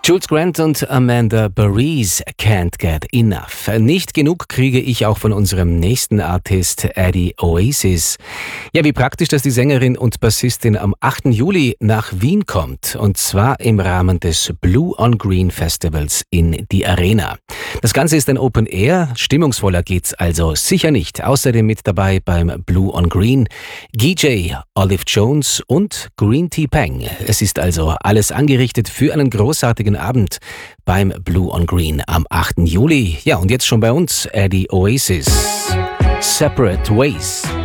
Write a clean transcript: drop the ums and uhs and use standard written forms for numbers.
Jules Grant und Amanda Beres, Can't Get Enough. Nicht genug kriege ich auch von unserem nächsten Artist Eddie Oasis. Ja, wie praktisch, dass die Sängerin und Bassistin am 8. Juli nach Wien kommt. Und zwar im Rahmen des Blue on Green Festivals in die Arena. Das Ganze ist ein Open Air, stimmungsvoller geht's also sicher nicht. Außerdem mit dabei beim Blue on Green GJ Olive Jones und Green Tea Peng. Es ist also alles angerichtet für einen großartigen Abend beim Blue on Green am 8. Juli. Ja, und jetzt schon bei uns Eddie Oasis. Separate Ways.